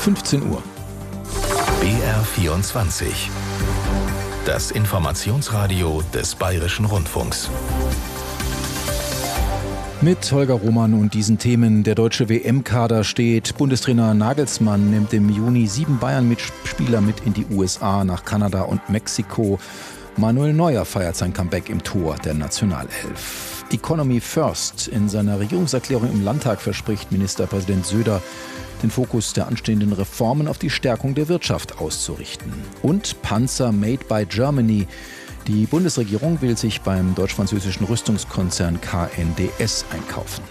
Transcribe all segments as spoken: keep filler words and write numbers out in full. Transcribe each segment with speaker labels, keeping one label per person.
Speaker 1: fünfzehn Uhr.
Speaker 2: B R vierundzwanzig. Das Informationsradio des Bayerischen Rundfunks.
Speaker 1: Mit Holger Roman und diesen Themen. Der deutsche W M-Kader steht. Bundestrainer Nagelsmann nimmt im Juni sieben Bayern-Mitspieler mit in die U S A, nach Kanada und Mexiko. Manuel Neuer feiert sein Comeback im Tor der Nationalelf. Economy First. In seiner Regierungserklärung im Landtag verspricht Ministerpräsident Söder, den Fokus der anstehenden Reformen auf die Stärkung der Wirtschaft auszurichten. Und Panzer Made by Germany. Die Bundesregierung will sich beim deutsch-französischen Rüstungskonzern K N D S einkaufen.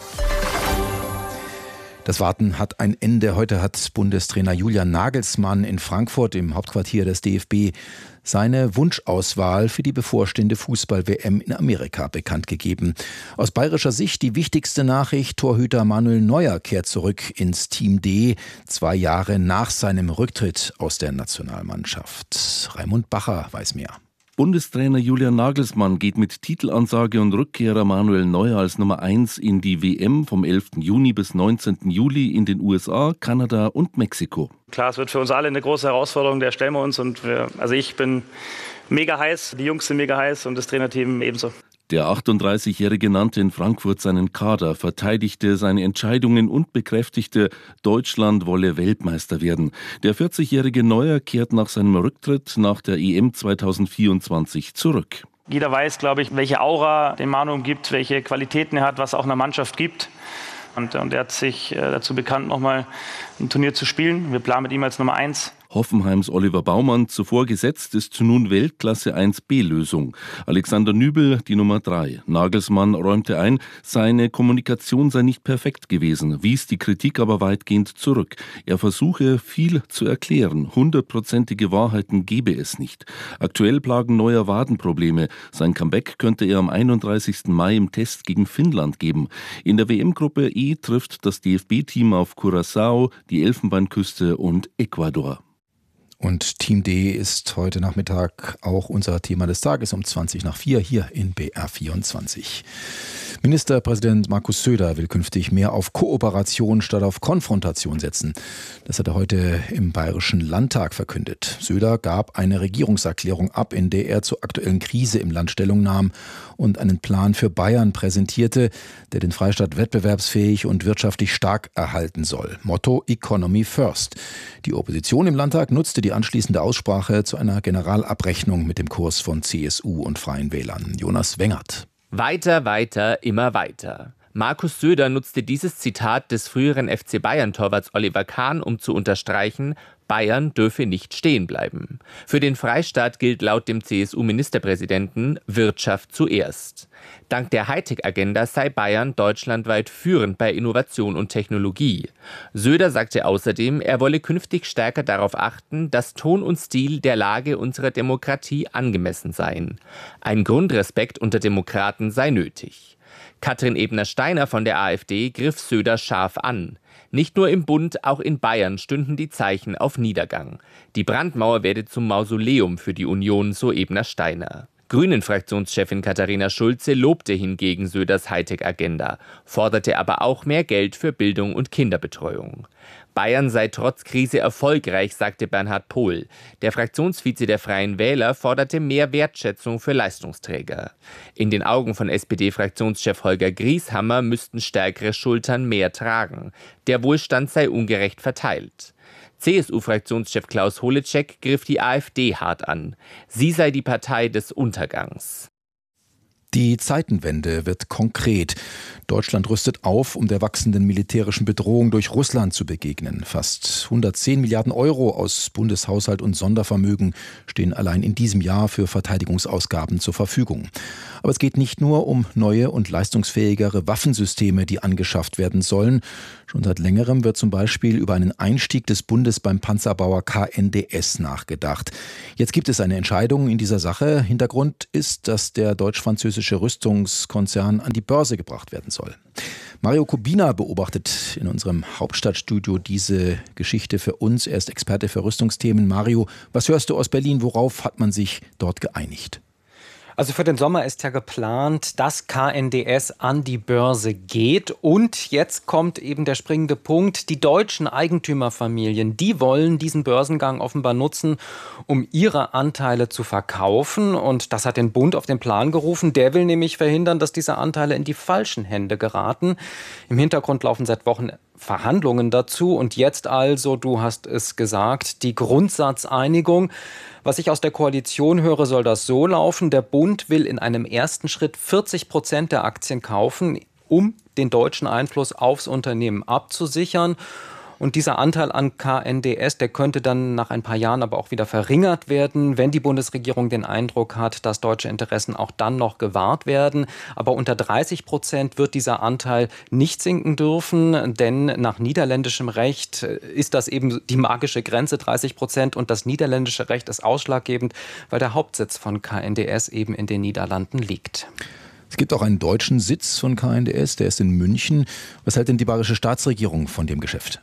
Speaker 1: Das Warten hat ein Ende. Heute hat Bundestrainer Julian Nagelsmann in Frankfurt im Hauptquartier des D F B seine Wunschauswahl für die bevorstehende Fußball-W M in Amerika bekannt gegeben. Aus bayerischer Sicht die wichtigste Nachricht: Torhüter Manuel Neuer kehrt zurück ins Team D, zwei Jahre nach seinem Rücktritt aus der Nationalmannschaft. Raimund Bacher weiß mehr.
Speaker 3: Bundestrainer Julian Nagelsmann geht mit Titelansage und Rückkehrer Manuel Neuer als Nummer eins in die W M vom elften Juni bis neunzehnten Juli in den U S A, Kanada und Mexiko.
Speaker 4: Klar, es wird für uns alle eine große Herausforderung, der stellen wir uns. Und wir, also ich bin mega heiß, die Jungs sind mega heiß und das Trainerteam ebenso.
Speaker 3: Der achtunddreißigjährige nannte in Frankfurt seinen Kader, verteidigte seine Entscheidungen und bekräftigte, Deutschland wolle Weltmeister werden. Der vierzigjährige Neuer kehrt nach seinem Rücktritt nach der E M zweitausendvierundzwanzig zurück.
Speaker 4: Jeder weiß, glaube ich, welche Aura den Manu umgibt, welche Qualitäten er hat, was auch einer Mannschaft gibt. Und, und er hat sich äh, dazu bekannt, nochmal ein Turnier zu spielen. Wir planen mit ihm als Nummer eins.
Speaker 3: Hoffenheims Oliver Baumann, zuvor gesetzt, ist nun Weltklasse eins B-Lösung. Alexander Nübel die Nummer drei. Nagelsmann räumte ein, seine Kommunikation sei nicht perfekt gewesen, wies die Kritik aber weitgehend zurück. Er versuche, viel zu erklären. Hundertprozentige Wahrheiten gebe es nicht. Aktuell plagen Neuer Wadenprobleme. Sein Comeback könnte er am einunddreißigsten Mai im Test gegen Finnland geben. In der W M-Gruppe E trifft das D F B-Team auf Curaçao, die Elfenbeinküste und Ecuador.
Speaker 1: Und Team D ist heute Nachmittag auch unser Thema des Tages um zwanzig nach vier hier in B R vierundzwanzig. Ministerpräsident Markus Söder will künftig mehr auf Kooperation statt auf Konfrontation setzen. Das hat er heute im Bayerischen Landtag verkündet. Söder gab eine Regierungserklärung ab, in der er zur aktuellen Krise im Land Stellung nahm und einen Plan für Bayern präsentierte, der den Freistaat wettbewerbsfähig und wirtschaftlich stark erhalten soll. Motto Economy First. Die Opposition im Landtag nutzte die anschließende Aussprache zu einer Generalabrechnung mit dem Kurs von C S U und Freien Wählern. Jonas Wengert.
Speaker 5: Weiter, weiter, immer weiter. Markus Söder nutzte dieses Zitat des früheren F C Bayern-Torwarts Oliver Kahn, um zu unterstreichen, Bayern dürfe nicht stehen bleiben. Für den Freistaat gilt laut dem C S U-Ministerpräsidenten Wirtschaft zuerst. Dank der Hightech-Agenda sei Bayern deutschlandweit führend bei Innovation und Technologie. Söder sagte außerdem, er wolle künftig stärker darauf achten, dass Ton und Stil der Lage unserer Demokratie angemessen seien. Ein Grundrespekt unter Demokraten sei nötig. Katrin Ebner-Steiner von der AfD griff Söder scharf an. Nicht nur im Bund, auch in Bayern stünden die Zeichen auf Niedergang. Die Brandmauer werde zum Mausoleum für die Union, so Ebner-Steiner. Grünen-Fraktionschefin Katharina Schulze lobte hingegen Söders Hightech-Agenda, forderte aber auch mehr Geld für Bildung und Kinderbetreuung. Bayern sei trotz Krise erfolgreich, sagte Bernhard Pohl. Der Fraktionsvize der Freien Wähler forderte mehr Wertschätzung für Leistungsträger. In den Augen von S P D-Fraktionschef Holger Grieshammer müssten stärkere Schultern mehr tragen. Der Wohlstand sei ungerecht verteilt. C S U-Fraktionschef Klaus Holecek griff die AfD hart an. Sie sei die Partei des Untergangs.
Speaker 1: Die Zeitenwende wird konkret. Deutschland rüstet auf, um der wachsenden militärischen Bedrohung durch Russland zu begegnen. Fast hundertzehn Milliarden Euro aus Bundeshaushalt und Sondervermögen stehen allein in diesem Jahr für Verteidigungsausgaben zur Verfügung. Aber es geht nicht nur um neue und leistungsfähigere Waffensysteme, die angeschafft werden sollen. Schon seit längerem wird zum Beispiel über einen Einstieg des Bundes beim Panzerbauer K N D S nachgedacht. Jetzt gibt es eine Entscheidung in dieser Sache. Hintergrund ist, dass der deutsch-französische Rüstungskonzern an die Börse gebracht werden soll. Mario Kubina beobachtet in unserem Hauptstadtstudio diese Geschichte für uns. Er ist Experte für Rüstungsthemen. Mario, was hörst du aus Berlin? Worauf hat man sich dort geeinigt?
Speaker 6: Also für den Sommer ist ja geplant, dass K N D S an die Börse geht. Und jetzt kommt eben der springende Punkt. Die deutschen Eigentümerfamilien, die wollen diesen Börsengang offenbar nutzen, um ihre Anteile zu verkaufen. Und das hat den Bund auf den Plan gerufen. Der will nämlich verhindern, dass diese Anteile in die falschen Hände geraten. Im Hintergrund laufen seit Wochen Verhandlungen dazu. Und jetzt also, du hast es gesagt, die Grundsatzeinigung. Was ich aus der Koalition höre, soll das so laufen. Der Bund will in einem ersten Schritt vierzig Prozent der Aktien kaufen, um den deutschen Einfluss aufs Unternehmen abzusichern. Und dieser Anteil an K N D S, der könnte dann nach ein paar Jahren aber auch wieder verringert werden, wenn die Bundesregierung den Eindruck hat, dass deutsche Interessen auch dann noch gewahrt werden. Aber unter dreißig Prozent wird dieser Anteil nicht sinken dürfen, denn nach niederländischem Recht ist das eben die magische Grenze, dreißig Prozent. Und das niederländische Recht ist ausschlaggebend, weil der Hauptsitz von K N D S eben in den Niederlanden liegt.
Speaker 1: Es gibt auch einen deutschen Sitz von K N D S, der ist in München. Was hält denn die bayerische Staatsregierung von dem Geschäft?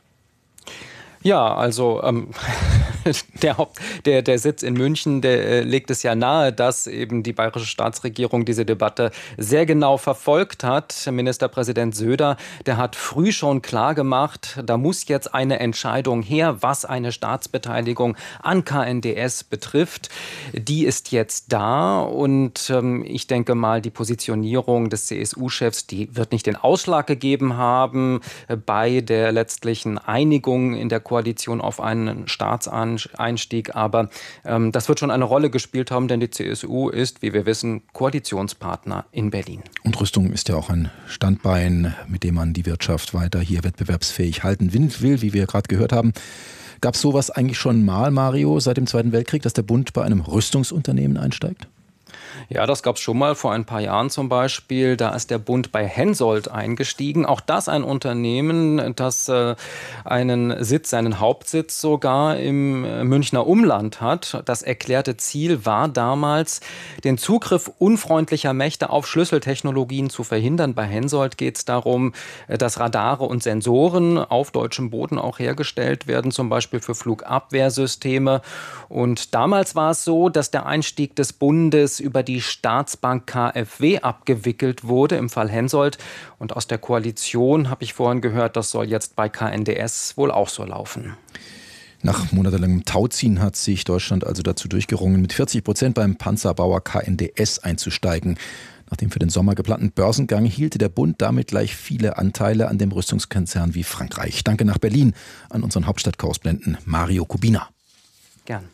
Speaker 6: Ja, also ähm, der, Haupt, der, der Sitz in München, der äh, legt es ja nahe, dass eben die bayerische Staatsregierung diese Debatte sehr genau verfolgt hat. Ministerpräsident Söder, der hat früh schon klar gemacht, da muss jetzt eine Entscheidung her, was eine Staatsbeteiligung an K N D S betrifft. Die ist jetzt da und ähm, ich denke mal, die Positionierung des C S U-Chefs, die wird nicht den Ausschlag gegeben haben äh, bei der letztlichen Einigung in der Koalition. Koalition auf einen Staatseinstieg, aber ähm, das wird schon eine Rolle gespielt haben, denn die C S U ist, wie wir wissen, Koalitionspartner in Berlin.
Speaker 1: Und Rüstung ist ja auch ein Standbein, mit dem man die Wirtschaft weiter hier wettbewerbsfähig halten will, wie wir gerade gehört haben. Gab es sowas eigentlich schon mal, Mario, seit dem Zweiten Weltkrieg, dass der Bund bei einem Rüstungsunternehmen einsteigt?
Speaker 6: Ja, das gab es schon mal vor ein paar Jahren zum Beispiel. Da ist der Bund bei Hensoldt eingestiegen. Auch das ein Unternehmen, das äh, einen Sitz, seinen Hauptsitz sogar im äh, Münchner Umland hat. Das erklärte Ziel war damals, den Zugriff unfreundlicher Mächte auf Schlüsseltechnologien zu verhindern. Bei Hensoldt geht es darum, äh, dass Radare und Sensoren auf deutschem Boden auch hergestellt werden, zum Beispiel für Flugabwehrsysteme. Und damals war es so, dass der Einstieg des Bundes über die Staatsbank K f W abgewickelt wurde im Fall Hensoldt. Und aus der Koalition habe ich vorhin gehört, das soll jetzt bei K N D S wohl auch so laufen.
Speaker 1: Nach monatelangem Tauziehen hat sich Deutschland also dazu durchgerungen, mit vierzig Prozent beim Panzerbauer K N D S einzusteigen. Nach dem für den Sommer geplanten Börsengang hielte der Bund damit gleich viele Anteile an dem Rüstungskonzern wie Frankreich. Danke nach Berlin an unseren Hauptstadtkorrespondenten Mario Kubina.
Speaker 6: Gern.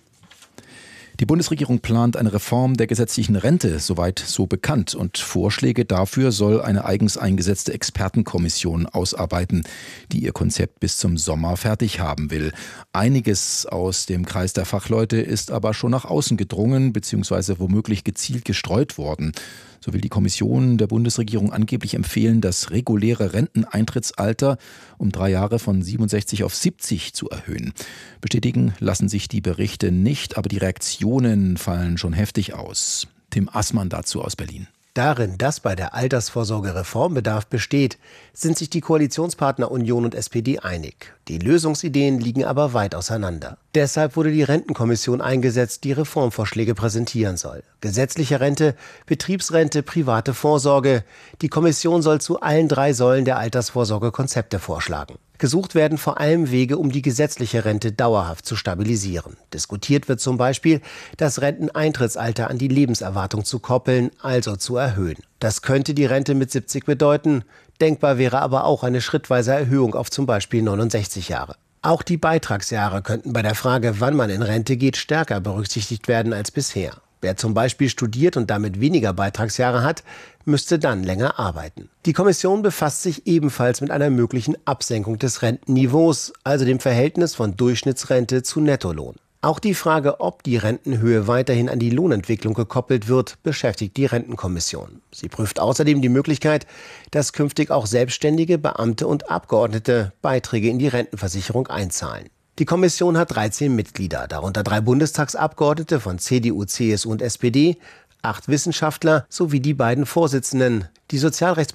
Speaker 1: Die Bundesregierung plant eine Reform der gesetzlichen Rente, soweit so bekannt. Und Vorschläge dafür soll eine eigens eingesetzte Expertenkommission ausarbeiten, die ihr Konzept bis zum Sommer fertig haben will. Einiges aus dem Kreis der Fachleute ist aber schon nach außen gedrungen bzw. womöglich gezielt gestreut worden. So will die Kommission der Bundesregierung angeblich empfehlen, das reguläre Renteneintrittsalter um drei Jahre von siebenundsechzig auf siebzig zu erhöhen. Bestätigen lassen sich die Berichte nicht, aber die Reaktionen fallen schon heftig aus. Tim Assmann dazu aus Berlin.
Speaker 7: Darin, dass bei der Altersvorsorge Reformbedarf besteht, sind sich die Koalitionspartner Union und S P D einig. Die Lösungsideen liegen aber weit auseinander. Deshalb wurde die Rentenkommission eingesetzt, die Reformvorschläge präsentieren soll. Gesetzliche Rente, Betriebsrente, private Vorsorge. Die Kommission soll zu allen drei Säulen der Altersvorsorge Konzepte vorschlagen. Gesucht werden vor allem Wege, um die gesetzliche Rente dauerhaft zu stabilisieren. Diskutiert wird zum Beispiel, das Renteneintrittsalter an die Lebenserwartung zu koppeln, also zu erhöhen. Das könnte die Rente mit siebzig bedeuten. Denkbar wäre aber auch eine schrittweise Erhöhung auf zum Beispiel neunundsechzig Jahre. Auch die Beitragsjahre könnten bei der Frage, wann man in Rente geht, stärker berücksichtigt werden als bisher. Wer zum Beispiel studiert und damit weniger Beitragsjahre hat, müsste dann länger arbeiten. Die Kommission befasst sich ebenfalls mit einer möglichen Absenkung des Rentenniveaus, also dem Verhältnis von Durchschnittsrente zu Nettolohn. Auch die Frage, ob die Rentenhöhe weiterhin an die Lohnentwicklung gekoppelt wird, beschäftigt die Rentenkommission. Sie prüft außerdem die Möglichkeit, dass künftig auch Selbstständige, Beamte und Abgeordnete Beiträge in die Rentenversicherung einzahlen. Die Kommission hat dreizehn Mitglieder, darunter drei Bundestagsabgeordnete von C D U, C S U und S P D, acht Wissenschaftler sowie die beiden Vorsitzenden. Die Sozialrechts